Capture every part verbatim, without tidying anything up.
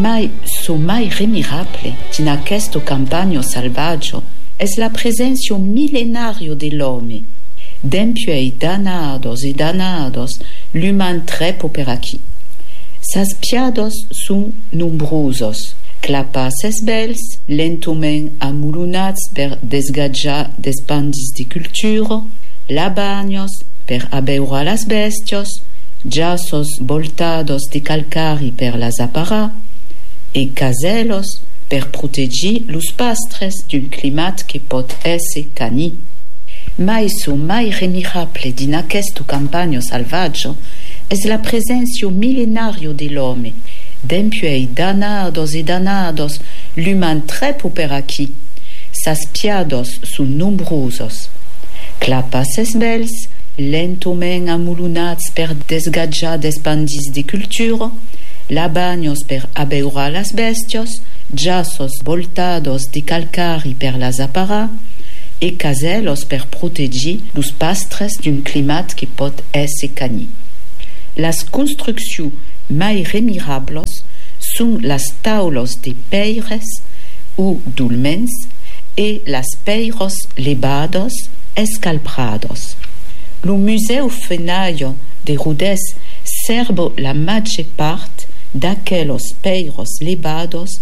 mai so mai remirable in questo campagno selvaggio es la presenza millenario dell'uomo. D'empiei danados e danados l'human trepo per aquí. Sas piados sun numbrosos, clapaces bels, lentomen amulunats per desgadjar d'espandis de cultura, labanios per abeura las bestios, jassos voltados de calcari per las apara, e caselos per protegir los pastres d'un climat che pot esse cani. Mai so mai remirable din aquesto campagno salvaggio es la presenza millenario dell'uomo, d'empiei danados e danados l'human trepo per aquí, sas piados sun numbrosos, clapaces bels, lentomen amulunats per desgadjar d'espandis de cultura, labanios per abeura las bestios, jassos voltados de calcari per las apara, e caselos per protegir los pastres d'un climat que pot esse cani. Las construccions mai remirables sont las taulos de peires ou dolmens e las peiros levados escalprados. Lo Museu Fenaio de Rodez serve la maggior parte d'aquellos peiros levados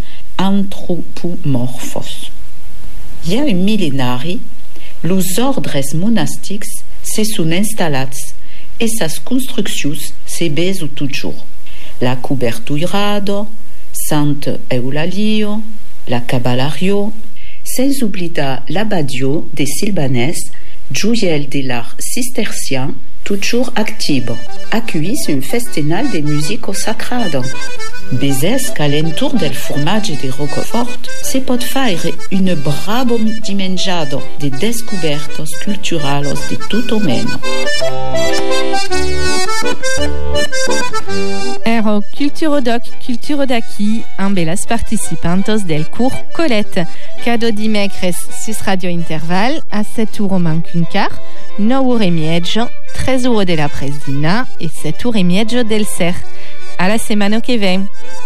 antropomorfos. Hi ha un millenari, los ordres monastics se són installats e sas construccions se beso toujours. La Cubertuirado, Sant Eulalio, la Cabalario, sans oblidar l'abadio de Silvanès, joiel de l'art cistercien, toujours activo, accueillis un festival de musico sacrado. Bezes qu'alentour del formatge de Roquefort se pot faire un bravo dimenjado de descobertos culturalos de tutto meno. Ero Culturodoc Culturodaki, ambelas participantos del curs Colette. Cado dimecres sis Radio Interval a set uro manc un quart, nou ore e mieggio, tres ore de la Presdina e set ore e mieggio del Ser. A la semana que vem.